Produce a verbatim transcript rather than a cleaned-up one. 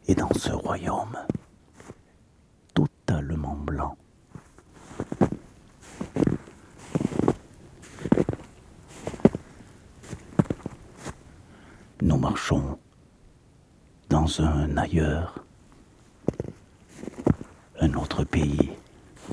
Et dans ce royaume totalement blanc, nous marchons dans un ailleurs, un autre pays.